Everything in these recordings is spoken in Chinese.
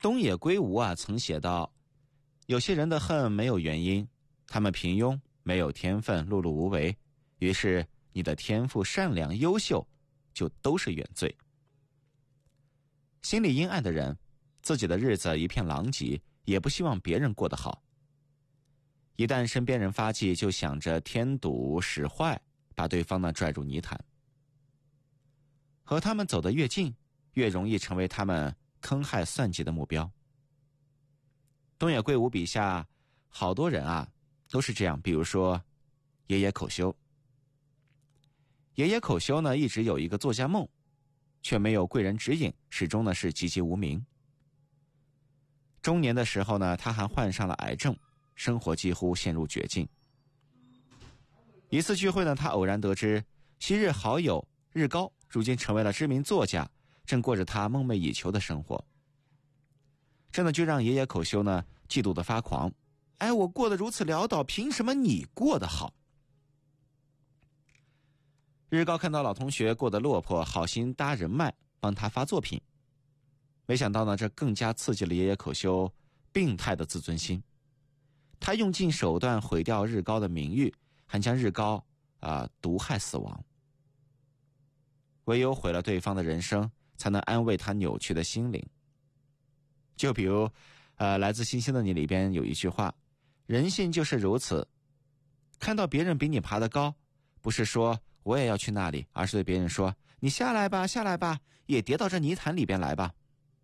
东野圭吾曾写道，有些人的恨没有原因，他们平庸，没有天分，碌碌无为，于是你的天赋、善良、优秀就都是原罪。心里阴暗的人，自己的日子一片狼藉，也不希望别人过得好。一旦身边人发迹，就想着添堵使坏，把对方拽入泥潭。和他们走得越近，越容易成为他们坑害算计的目标。东野圭吾笔下好多人都是这样，比如说野野口修。野野口修一直有一个作家梦，却没有贵人指引，始终是籍籍无名。中年的时候他还患上了癌症，生活几乎陷入绝境。一次聚会他偶然得知昔日好友日高如今成为了知名作家，正过着他梦寐以求的生活。这就让野野口修嫉妒的发狂。我过得如此潦倒，凭什么你过得好？日高看到老同学过得落魄，好心搭人脉帮他发作品，没想到这更加刺激了野野口修病态的自尊心。他用尽手段毁掉日高的名誉，还将日高毒害死亡。唯有毁了对方的人生，才能安慰他扭曲的心灵。就比如来自星星的你里边有一句话，人性就是如此，看到别人比你爬得高，不是说我也要去那里，而是对别人说，你下来吧，下来吧，也跌到这泥潭里边来吧。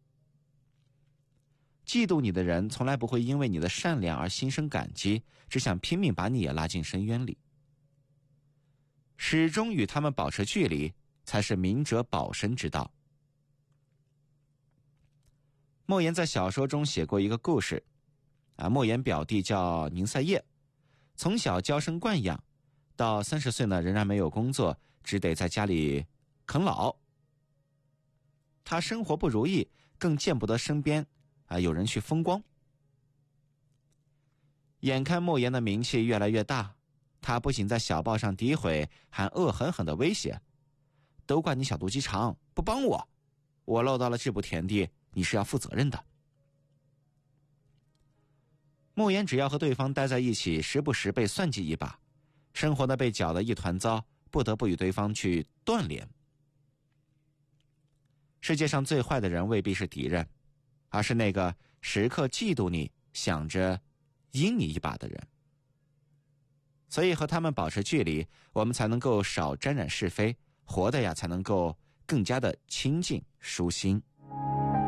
嫉妒你的人从来不会因为你的善良而心生感激，只想拼命把你也拉进深渊里。始终与他们保持距离，才是明哲保身之道。莫言在小说中写过一个故事，莫言表弟叫宁赛叶，从小娇生惯养，到30岁仍然没有工作，只得在家里啃老。他生活不如意，更见不得身边有人去风光。眼看莫言的名气越来越大，他不仅在小报上诋毁，还恶狠狠地威胁，都怪你小肚鸡肠，不帮我漏到了这步田地，你是要负责任的。莫言只要和对方待在一起，时不时被算计一把，生活被搅得一团糟，不得不与对方去断联。世界上最坏的人未必是敌人，而是那个时刻嫉妒你，想着阴你一把的人。所以和他们保持距离，我们才能够少沾染是非，活得才能够更加的清静舒心。